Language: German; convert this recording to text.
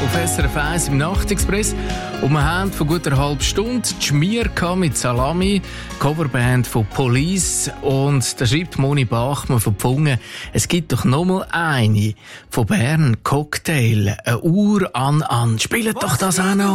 auf SRF 1 im Nachtexpress. Und wir haben vor gut einer halben Stunde die Schmier mit Salami, Coverband von Police. Und da schreibt Moni Bachmann von Pfungen, es gibt doch noch mal eine von Bern, Cocktail, eine Uhr an. Spielt doch das auch noch.